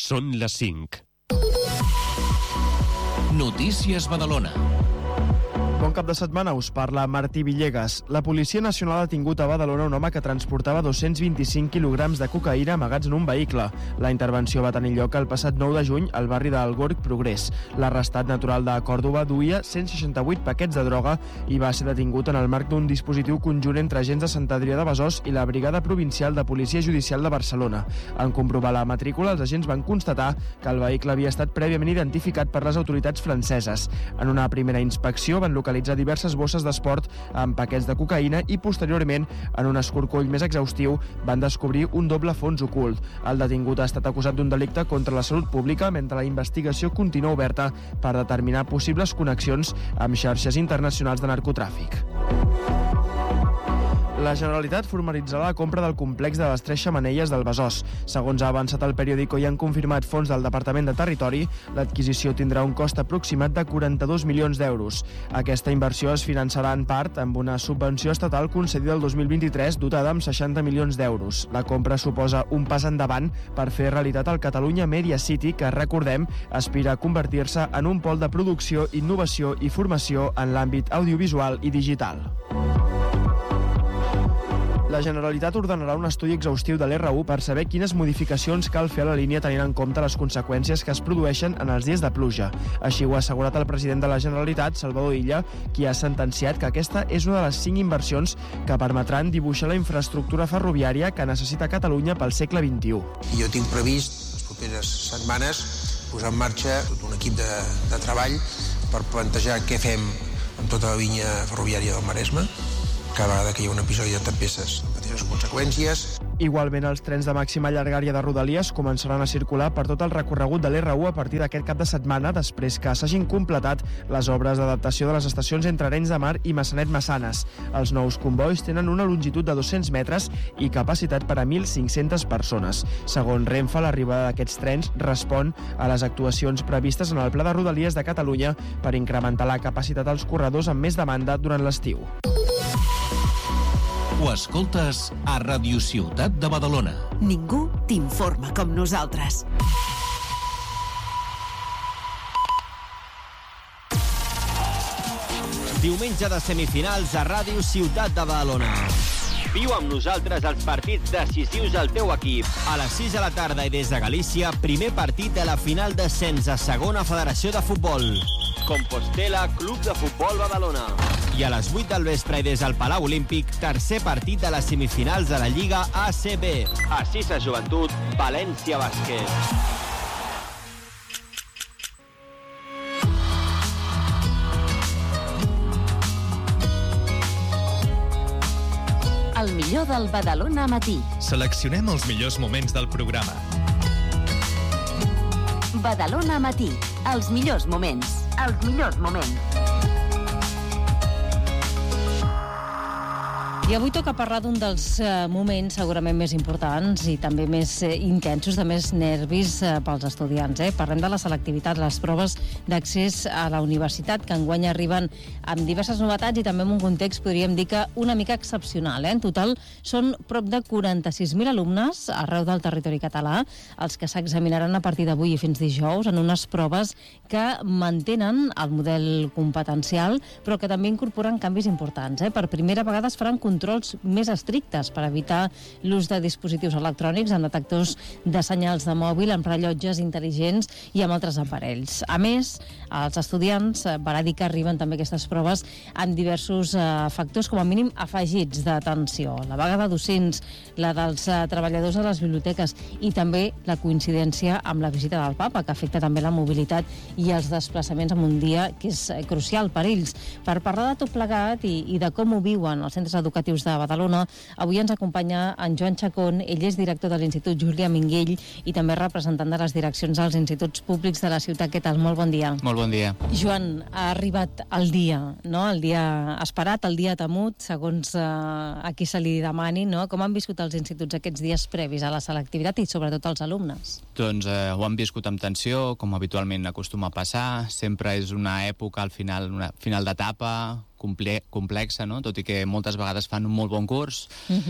Són les 5. Notícies Badalona. Bon cap de setmana, us parla Martí Villegas. La Policia Nacional ha tingut a Badalona un home que transportava 225 quilograms de cocaïna amagats en un vehicle. La intervenció va tenir lloc el passat 9 de juny al barri del Gorg Progrés. L'arrestat natural de Còrdova duia 168 paquets de droga i va ser detingut en el marc d'un dispositiu conjunt entre agents de Sant Adrià de Besòs i la Brigada Provincial de Policia Judicial de Barcelona. En comprovar la matrícula, els agents van constatar que el vehicle havia estat prèviament identificat per les autoritats franceses. En una primera inspecció van localitzar diverses bosses d'esport amb paquets de cocaïna i posteriorment, en un escorcoll més exhaustiu, van descobrir un doble fons ocult. El detingut ha estat acusat d'un delicte contra la salut pública mentre la investigació continua oberta per determinar possibles connexions amb xarxes internacionals de narcotràfic. La Generalitat formalitzarà la compra del complex de les 3 xemeneies del Besòs. Segons ha avançat el periòdico i han confirmat fons del Departament de Territori, l'adquisició tindrà un cost aproximat de 42 milions d'euros. Aquesta inversió es finançarà en part amb una subvenció estatal concedida el 2023 dotada amb 60 milions d'euros. La compra suposa un pas endavant per fer realitat el Catalunya Media City, que, recordem, aspira a convertir-se en un pol de producció, innovació i formació en l'àmbit audiovisual i digital. La Generalitat ordenarà un estudi exhaustiu de l'R1 per saber quines modificacions cal fer a la línia tenint en compte les conseqüències que es produeixen en els dies de pluja. Així ho ha assegurat el president de la Generalitat, Salvador Illa, qui ha sentenciat que aquesta és una de les 5 inversions que permetran dibuixar la infraestructura ferroviària que necessita Catalunya pel segle XXI. Jo tinc previst les properes setmanes posar en marxa tot un equip de treball per plantejar què fem amb tota la línia ferroviària del Maresme. Cada vegada que hi ha un episodi de tempestes pateixen conseqüències. Igualment, els trens de màxima llargària de Rodalies començaran a circular per tot el recorregut de l'R1 a partir d'aquest cap de setmana, després que s'hagin completat les obres d'adaptació de les estacions entre Arenys de Mar i Massanet-Massanes. Els nous combois tenen una longitud de 200 metres i capacitat per a 1.500 persones. Segons Renfe, l'arribada d'aquests trens respon a les actuacions previstes en el Pla de Rodalies de Catalunya per incrementar la capacitat als corredors amb més demanda durant l'estiu. Ho escoltes a Radio Ciutat de Badalona. Ningú t'informa com nosaltres. Diumenge de semifinals a Ràdio Ciutat de Badalona. Viu amb nosaltres els partits decisius del teu equip. A les 6 de la tarda i des de Galícia, primer partit de la final d'ascens a Segona Federació de Futbol. Compostela, Club de Futbol Badalona. I a les 8 del vespre i des del Palau Olímpic, tercer partit de les semifinals de la Lliga ACB. A 6 a Joventut, València Bàsquet. El millor del Badalona matí. Seleccionem els millors moments del programa. Badalona matí. Els millors moments. Els millors moments. I avui toca parlar d'un dels moments segurament més importants i també més intensos, de més nervis pels estudiants. Parlem de la selectivitat, les proves d'accés a la universitat, que enguany arriben amb diverses novetats i també en un context, podríem dir que una mica excepcional. En total són prop de 46.000 alumnes arreu del territori català, els que s'examinaran a partir d'avui i fins dijous en unes proves que mantenen el model competencial, però que també incorporen canvis importants. Per primera vegada es faran controls més estrictes per evitar l'ús de dispositius electrònics amb detectors de senyals de mòbil, amb rellotges intel·ligents i amb altres aparells. A més, els estudiants, val a dir que arriben també aquestes proves amb diversos factors com a mínim afegits d'atenció. La vaga de docents, la dels treballadors de les biblioteques i també la coincidència amb la visita del papa, que afecta també la mobilitat i els desplaçaments en un dia que és crucial per ells. Per parlar de tot plegat i de com ho viuen els centres educatius de Badalona, avui ens acompanya en Joan Chacón. Ell és director de l'Institut Julià Minguell i també representant de les direccions dels instituts públics de la ciutat. Què tal? Molt bon dia. Molt bon dia. Joan, ha arribat el dia, no? El dia esperat, el dia temut, segons a qui se li demani, no? Com han viscut els instituts aquests dies previs a la selectivitat i sobretot els alumnes? Doncs ho han viscut amb tensió, com habitualment acostuma a passar. Sempre és una època al final, una final d'etapa, complexa, no? Tot i que moltes vegades fan un molt bon curs,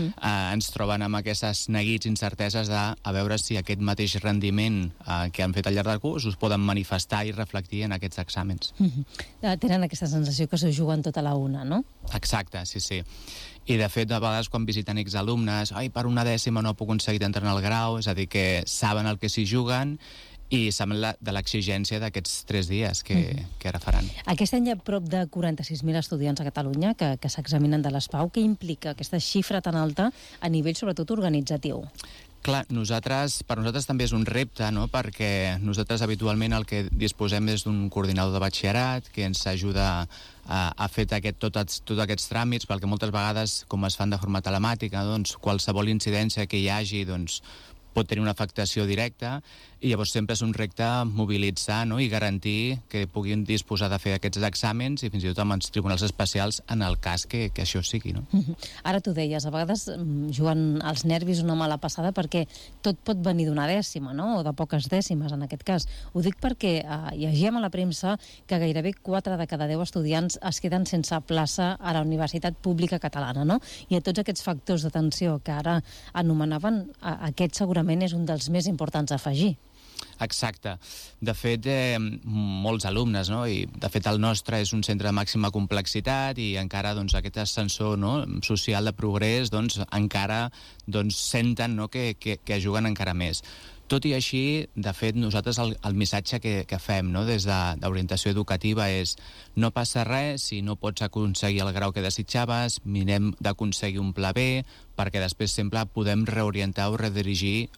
ens troben amb aquestes neguits, incerteses de a veure si aquest mateix rendiment que han fet al llarg del curs us poden manifestar i reflectir en aquests exàmens. Tenen aquesta sensació que s'ho juguen tota la una, no? Exacte, sí. I, de fet, a vegades quan visiten exalumnes, per una dècima no puc aconseguir entrar en el grau, és a dir, que saben el que s'hi juguen i saben de l'exigència d'aquests 3 dies que ara faran. Aquest any hi ha prop de 46.000 estudiants a Catalunya que s'examinen de l'ESPAU. Què implica aquesta xifra tan alta a nivell, sobretot, organitzatiu? Clar, per nosaltres també és un repte, no? Perquè nosaltres habitualment el que disposem és d'un coordinador de batxillerat que ens ajuda a fer tots aquests tràmits, perquè moltes vegades, com es fan de forma telemàtica, doncs qualsevol incidència que hi hagi pot tenir una afectació directa, i llavors sempre és un repte mobilitzar, no? I garantir que puguin disposar de fer aquests exàmens i fins i tot amb els tribunals especials en el cas que això sigui, no? Ara t'ho deies, a vegades juguen els nervis una mala passada perquè tot pot venir d'una dècima, no? O de poques dècimes, en aquest cas. Ho dic perquè llegíem a la premsa que gairebé 4 de cada 10 estudiants es queden sense plaça a la Universitat Pública Catalana, no? I a tots aquests factors de tensió que ara anomenaven, aquest segurament és un dels més importants a afegir. Exacte. De fet, molts alumnes, no? I de fet el nostre és un centre de màxima complexitat i encara aquest ascensor, no? Social de progrés encara senten, no? que juguen encara més. Tot i així, de fet, nosaltres el missatge que fem, no? Des d'orientació educativa és no passa res si no pots aconseguir el grau que desitjaves, mirem d'aconseguir un pla B, perquè després sempre podem reorientar o redirigir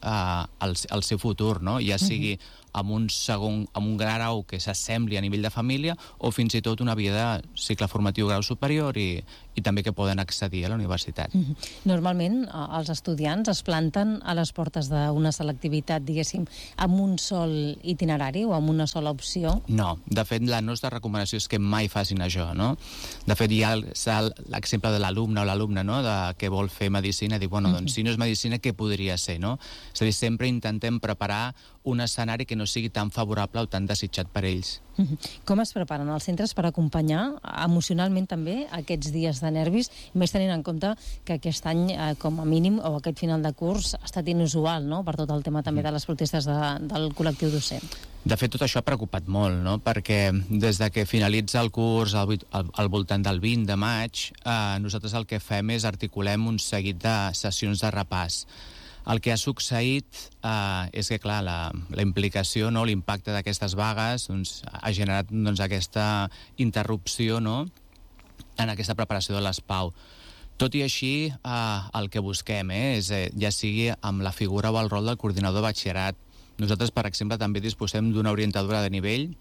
el seu futur, no? Ja sigui amb un grau que s'assembli a nivell de família o fins i tot una via de cicle formatiu grau superior i també que poden accedir a la universitat. Normalment els estudiants es planten a les portes d'una selectivitat, diguéssim, amb un sol itinerari o amb una sola opció? No, de fet la nostra recomanació és que mai facin això, no? De fet hi ha l'exemple de l'alumne o l'alumna, no? Que vol fer medicina, dir, bueno, doncs si no és medicina, què podria ser, no? És a dir, sempre intentem preparar un escenari que no sigui tan favorable o tan desitjat per ells. Com es preparen els centres per acompanyar emocionalment també aquests dies de nervis, més tenint en compte que aquest any, com a mínim, o aquest final de curs, ha estat inusual, no?, per tot el tema també de les protestes del col·lectiu docent? De fet, tot això ha preocupat molt, no?, perquè des de que finalitza el curs al voltant del 20 de maig, nosaltres el que fem és articulem un seguit de sessions de repàs. El que ha succeït és que, clar, la implicació, no, l'impacte d'aquestes vagues ha generat aquesta interrupció, no?, en aquesta preparació de l'ESPAU. Tot i així, el que busquem és, ja sigui amb la figura o el rol del coordinador de batxillerat. Nosaltres, per exemple, també disposem d'una orientadora de nivell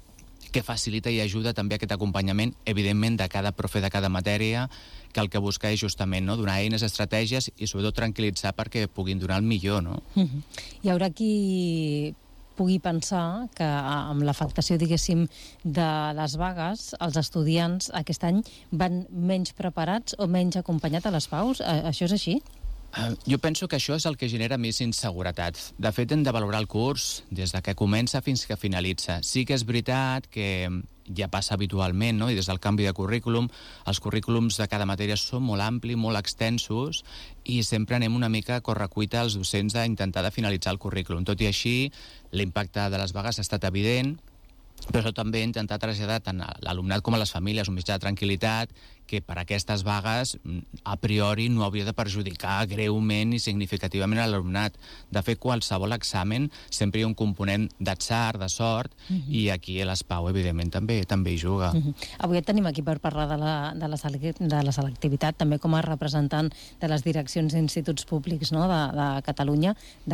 que facilita i ajuda també aquest acompanyament, evidentment, de cada profe de cada matèria, que el que busca és justament, no?, donar eines, estratègies i sobretot tranquil·litzar perquè puguin donar el millor, no? Hi haurà qui pugui pensar que amb l'afectació, diguéssim, de les vagues, els estudiants aquest any van menys preparats o menys acompanyats a les paus. Això és així? Jo penso que això és el que genera més inseguretat. De fet, hem de valorar el curs des de que comença fins que finalitza. Sí que és veritat que ja passa habitualment, no?, i des del canvi de currículum, els currículums de cada matèria són molt amplis, molt extensos, i sempre anem una mica a correcuita als docents a intentar de finalitzar el currículum. Tot i així, l'impacte de les vagues ha estat evident, però això també intentar traslladar tant a l'alumnat com a les famílies un mitjà de tranquil·litat que per aquestes vagues a priori no hauria de perjudicar greument i significativament a l'alumnat. De fet, qualsevol examen sempre hi ha un component d'atzar, de sort, i aquí a l'ESPAU, evidentment, també hi juga. Avui et tenim aquí per parlar de la selectivitat, també com a representant de les direccions d'instituts públics, no?, de Catalunya,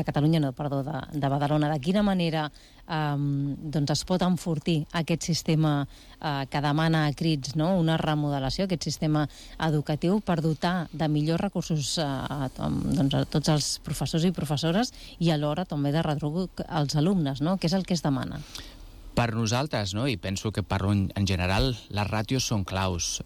de Badalona. De quina manera es pot enfortir aquest sistema que demana a crits, no?, una remodelació, aquest sistema educatiu, per dotar de millors recursos a tots els professors i professores i alhora també de retruc als alumnes, no? Què és el que es demana? Per nosaltres, no?, i penso que en general, les ràtios són claus.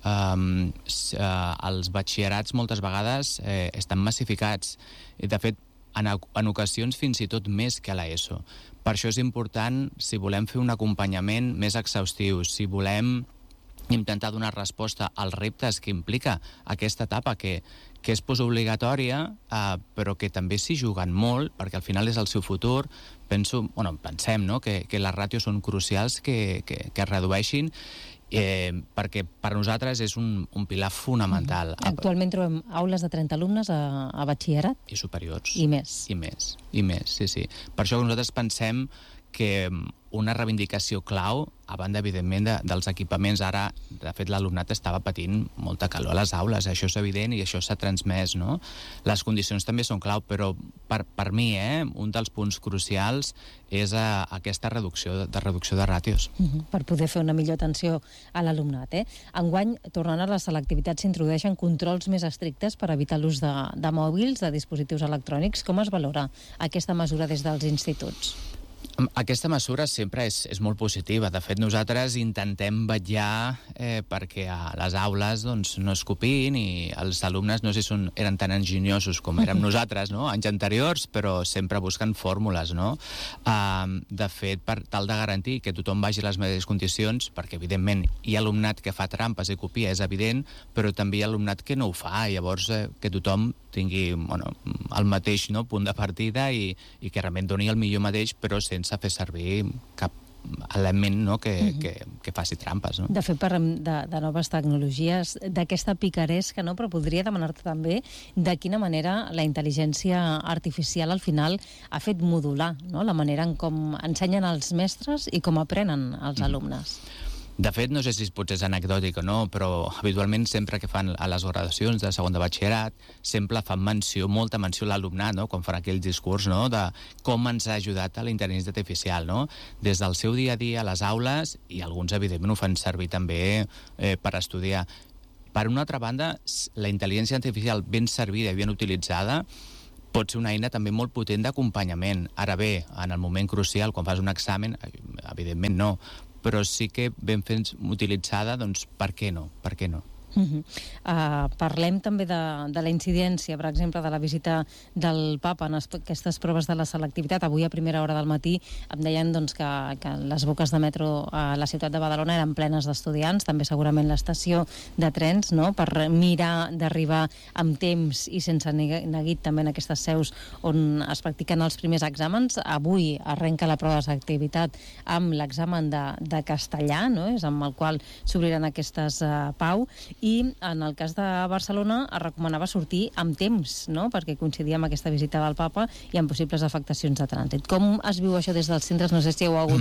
Els batxillerats moltes vegades estan massificats. De fet, en ocasions fins i tot més que a l'ESO. Per això és important, si volem fer un acompanyament més exhaustiu, si volem intentar donar resposta als reptes que implica aquesta etapa, que és postobligatòria, però que també s'hi juguen molt, perquè al final és el seu futur. Pensem, no?, que les ràtios són crucials que es redueixin, perquè per nosaltres és un pilar fonamental. Actualment trobem aules de 30 alumnes a batxillerat? I superiors. I més. I més, sí. Per això nosaltres pensem que una reivindicació clau, a banda, evidentment, dels equipaments. Ara, de fet, l'alumnat estava patint molta calor a les aules, això és evident i això s'ha transmès, no? Les condicions també són clau, però per mi, un dels punts crucials és aquesta reducció de ràtios. Per poder fer una millor atenció a l'alumnat. Enguany, tornant a la selectivitat, s'introdueixen controls més estrictes per evitar l'ús de mòbils, de dispositius electrònics. Com es valora aquesta mesura des dels instituts? Aquesta mesura sempre és molt positiva. De fet, nosaltres intentem vetllar perquè a les aules no es copiïn i els alumnes no sé si eren tan enginyosos com érem nosaltres, no?, anys anteriors, però sempre busquen fórmules, no? De fet, per tal de garantir que tothom vagi a les mateixes condicions, perquè, evidentment, hi ha alumnat que fa trampes i copia, és evident, però també hi ha alumnat que no ho fa, i llavors que tothom tingui el mateix punt de partida i que realment doni el millor mateix, però sense fer servir cap element que faci trampes. De fet, parlem de noves tecnologies, d'aquesta picaresca, però podria demanar-te també de quina manera la intel·ligència artificial al final ha fet modular la manera en com ensenyen els mestres i com aprenen els alumnes. De fet, no sé si potser és anecdòtic o no, però habitualment sempre que fan a les gradacions de segon de batxillerat sempre fan molta menció a l'alumnat, quan fan aquell discurs de com ens ha ajudat a la intel·ligència artificial, des del seu dia a dia a les aules, i alguns evidentment ho fan servir també per estudiar. Per una altra banda, la intel·ligència artificial ben servida i ben utilitzada pot ser una eina també molt potent d'acompanyament. Ara bé, en el moment crucial, quan fas un examen, evidentment no, però sí que ben fet utilitzada, doncs per què no? Parlem també de la incidència, per exemple, de la visita del Papa en aquestes proves de la selectivitat. Avui a primera hora del matí em deien que les boques de metro a la ciutat de Badalona eren plenes d'estudiants, també segurament l'estació de trens, per mirar d'arribar amb temps i sense neguit també en aquestes seus on es practiquen els primers exàmens. Avui arrenca la prova de selectivitat amb l'examen de castellà, és amb el qual s'obriran aquestes PAU, i en el cas de Barcelona es recomanava sortir amb temps, perquè coincidia amb aquesta visita del Papa i amb possibles afectacions de trànsit. Com es viu això des dels centres? No sé si heu hagut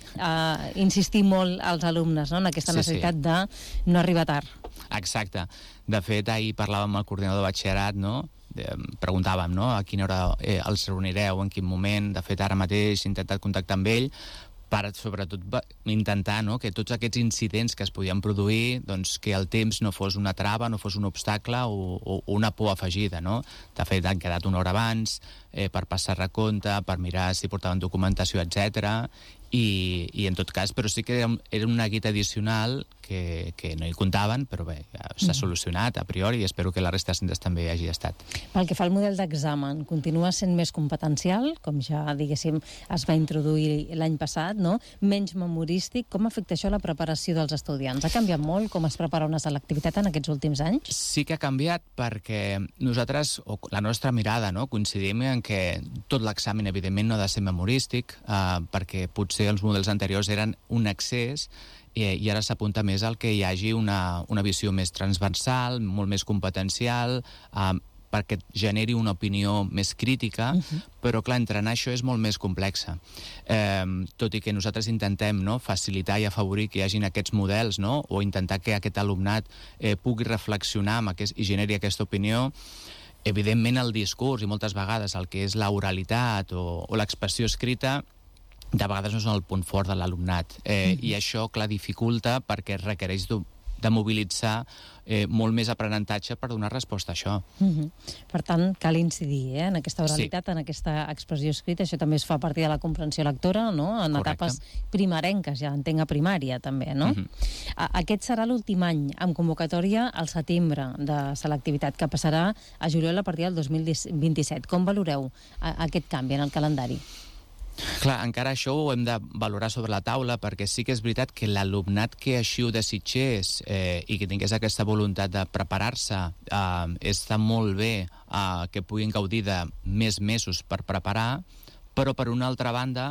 d'insistir molt als alumnes en aquesta necessitat de no arribar tard. Exacte. De fet, ahir parlàvem amb el coordinador de batxillerat, preguntàvem a quina hora els reunireu, en quin moment. De fet, ara mateix he intentat contactar amb ell per, sobretot, intentar que tots aquests incidents que es podien produir, que el temps no fos una trava, no fos un obstacle o una por afegida. De fet, han quedat una hora abans per passar recompte, per mirar si portaven documentació, etc. I en tot cas, però sí que era un neguit addicional que no hi comptaven, però bé, s'ha solucionat a priori i espero que la resta de centres també hagi estat. Pel que fa al model d'examen, continua sent més competencial, com ja, diguéssim, es va introduir l'any passat, menys memorístic. Com afecta això la preparació dels estudiants? Ha canviat molt com es prepara una selectivitat en aquests últims anys? Sí que ha canviat perquè nosaltres, o la nostra mirada, coincidim en que tot l'examen, evidentment, no ha de ser memorístic, perquè potser els models anteriors eren un excés i ara s'apunta més al que hi hagi una visió més transversal, molt més competencial, perquè generi una opinió més crítica, però clar, entrenar això és molt més complexa. Tot i que nosaltres intentem facilitar i afavorir que hi hagin aquests models, o intentar que aquest alumnat pugui reflexionar i generi aquesta opinió, evidentment el discurs i moltes vegades el que és l'oralitat o l'expressió escrita de vegades no són el punt fort de l'alumnat. I això, clar, dificulta perquè requereix de mobilitzar molt més aprenentatge per donar resposta a això. Per tant, cal incidir en aquesta oralitat, en aquesta expressió escrita. Això també es fa a partir de la comprensió lectora, en etapes primerenques, ja entenc a primària també, Aquest serà l'últim any amb convocatòria al setembre de selectivitat, que passarà a juliol a partir del 2027. Com valoreu aquest canvi en el calendari? Clar, encara això ho hem de valorar sobre la taula, perquè sí que és veritat que l'alumnat que així ho desitgés i que tingués aquesta voluntat de preparar-se, està molt bé que puguin gaudir de més mesos per preparar, però per una altra banda,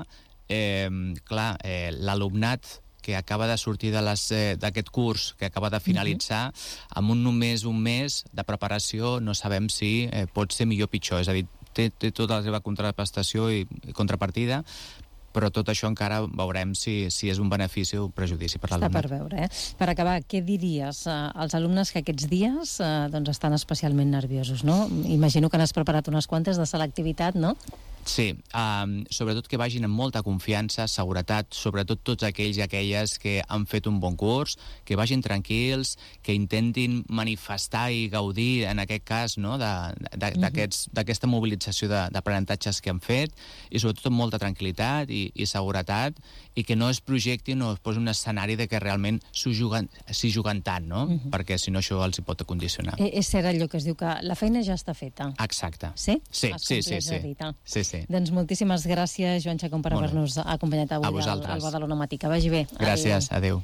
l'alumnat que acaba de sortir d'aquest curs, que acaba de finalitzar, amb només un mes de preparació no sabem si pot ser millor o pitjor. És a dir, té tota la seva contraprestació i contrapartida, però tot això encara veurem si és un benefici o un prejudici per l'alumnat. Està per veure, Per acabar, què diries als alumnes que aquests dies estan especialment nerviosos, no? Imagino que n'has preparat unes quantes de selectivitat, no? Sí, sobretot que vagin amb molta confiança, seguretat, sobretot tots aquells i aquelles que han fet un bon curs, que vagin tranquils, que intentin manifestar i gaudir, en aquest cas, no, d'aquesta mobilització d'aprenentatges que han fet, i sobretot amb molta tranquil·litat i seguretat, i que no es projectin o es posi un escenari de que realment s'hi juguen tant, no? Perquè si no això els hi pot condicionar. És cert allò que es diu que la feina ja està feta. Exacte. Sí? Sí. Doncs moltíssimes gràcies, Joan Chacón, per haver-nos acompanyat avui al Badalona Matí. Que vagi bé. Gràcies, adéu.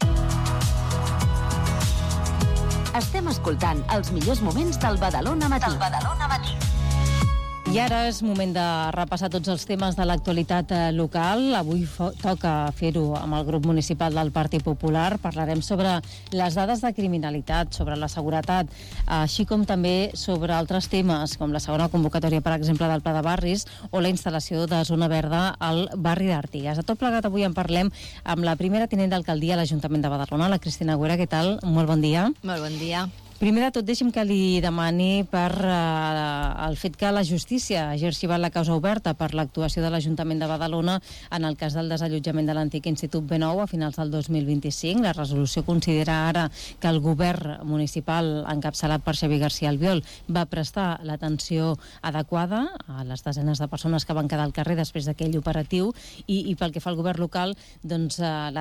Estem escoltant els millors moments del Badalona Matí. I ara és moment de repassar tots els temes de l'actualitat local. Avui toca fer-ho amb el grup municipal del Partit Popular. Parlarem sobre les dades de criminalitat, sobre la seguretat, així com també sobre altres temes, com la segona convocatòria, per exemple, del Pla de Barris o la instal·lació de zona verda al barri d'Artigues. A tot plegat, avui en parlem amb la primera tinent d'alcaldia a l'Ajuntament de Badalona, la Cristina Agüera. Què tal? Molt bon dia. Molt bon dia. Primer de tot, deixi'm que li demani per el fet que la justícia hagi arxivat la causa oberta per l'actuació de l'Ajuntament de Badalona en el cas del desallotjament de l'antic Institut B9 a finals del 2025. La resolució considera ara que el govern municipal, encapçalat per Xavier García Albiol, va prestar l'atenció adequada a les desenes de persones que van quedar al carrer després d'aquell operatiu i pel que fa al govern local, doncs la